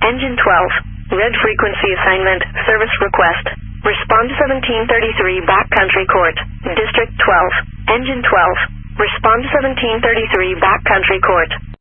Engine 12. Red frequency assignment, service request. Respond 1733 Backcountry Court, District 12. Engine 12. Respond 1733 Backcountry Court.